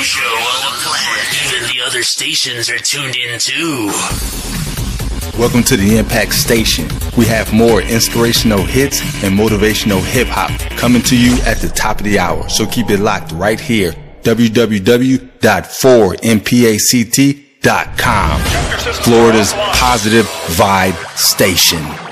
show on the planet. Even the other stations are tuned in too. Welcome to the Impact Station. We have more inspirational hits and motivational hip-hop coming to you at the top of the hour. So keep it locked right here. www.4mpact.com. Florida's positive vibe station.